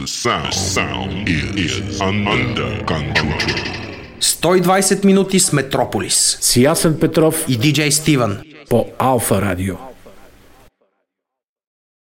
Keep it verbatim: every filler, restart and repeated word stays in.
The sound, the sound is, is under control. сто и двайсет минути с Метрополис. С Ясен Петров и диджей Стивън по Алфа Радио.